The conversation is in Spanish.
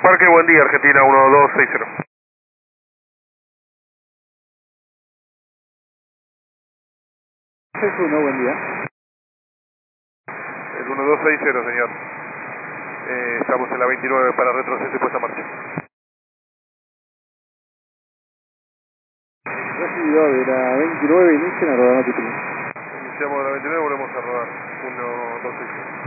Parque, buen día, Argentina 1260. 61, buen día. El 1260, señor. Estamos en la 29 para retroceso y puesta en marcha. Recibido de la 29, inicia la rodada matrícula. Iniciamos de la 29, volvemos a rodar. 1260.